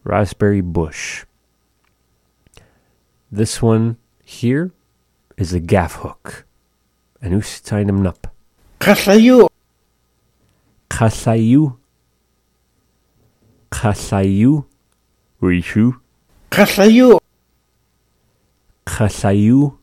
raspberry bush. This one here is a gaff hook. Anus tainam nup. Kasayu. Kasayu. Kasayu. Rishu. Kasayu. Kasayu.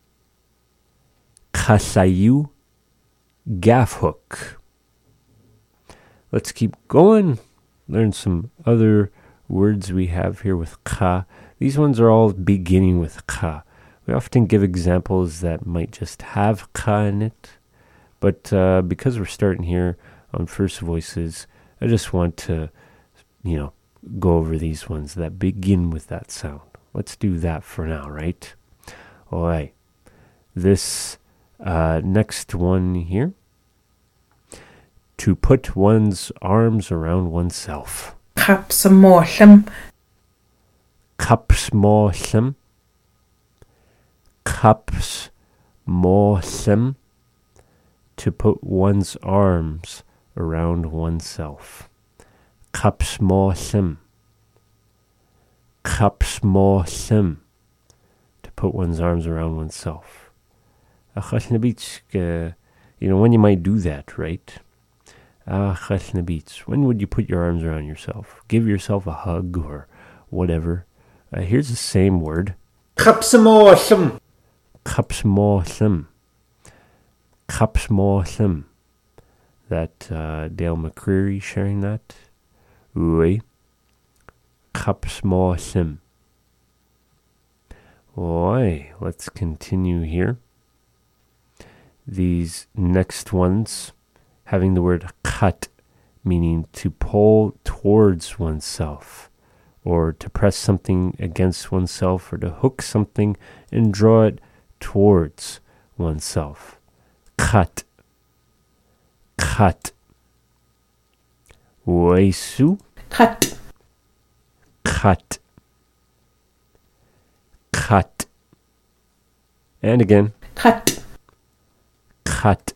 Kasayu. Gaff hook. Let's keep going. Learn some other words we have here with ka. These ones are all beginning with ka. We often give examples that might just have ka in it. But because we're starting here on first voices, I just want to, go over these ones that begin with that sound. Let's do that for now, right? All right. This next one here. To put one's arms around oneself. Kapsamorlem. Kapsmorlem. Kapsmorlem. To put one's arms around oneself. Kapsmorlem. Kapsmorlem. To put one's arms around oneself. When you might do that, right? When would you put your arms around yourself? Give yourself a hug or whatever. Here's the same word. Kapsamorlem. Kapsmorlem. Kapsmorlem. That Dale McCreary sharing that. Oui. Kapsmorlem. Oi, let's continue here. These next ones having the word kat, meaning to pull towards oneself, or to press something against oneself, or to hook something and draw it towards oneself. Kat. Kat. Weisu. Kat. Kat. Kat. And again. Kat. Kat.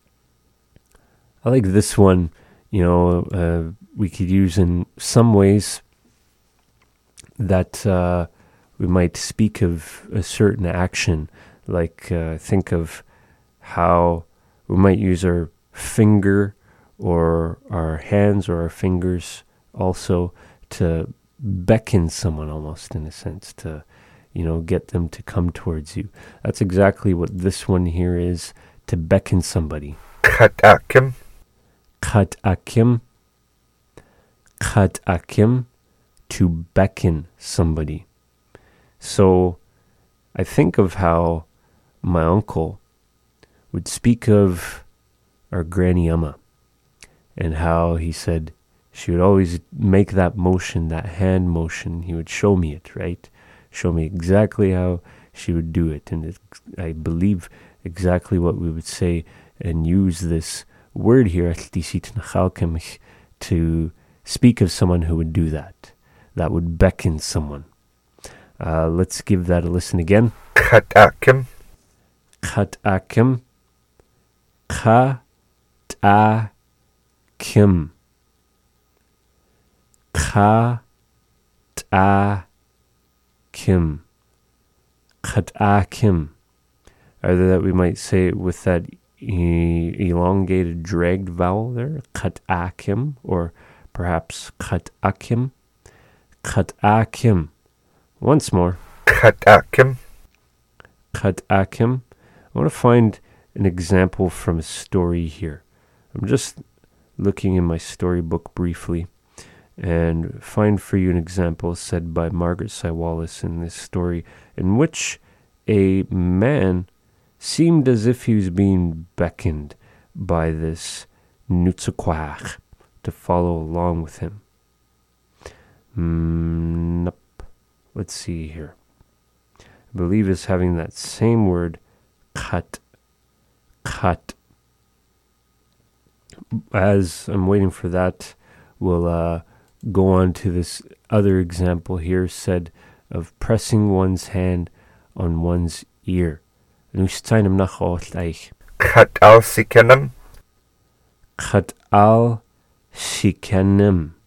I like this one, we could use in some ways that we might speak of a certain action, like think of how we might use our finger or our hands or our fingers also to beckon someone almost in a sense, to, get them to come towards you. That's exactly what this one here is, to beckon somebody. Katakim. Katakim. Katakim. To beckon somebody. So I think of how my uncle would speak of our Granny Emma and how he said she would always make that motion, that hand motion. He would show me it, right? Show me exactly how she would do it. And I believe exactly what we would say and use this word here, to speak of someone who would do that would beckon someone. Let's give that a listen again. Katakim. Katakim. Katakim. Katakim. Katakim. Either that we might say it with that elongated, dragged vowel there, katakim, or perhaps katakim. Katakim. Once more. Katakim. Katakim. I want to find an example from a story here. I'm just looking in my storybook briefly and find for you an example said by Margaret Cy Wallace in this story in which a man seemed as if he was being beckoned by this Nutsukwach to follow along with him. Nope. Let's see here. I believe it's having that same word, kat. As I'm waiting for that, we'll go on to this other example here said of pressing one's hand on one's ear. Kat al sikenem. Kat al sikenem.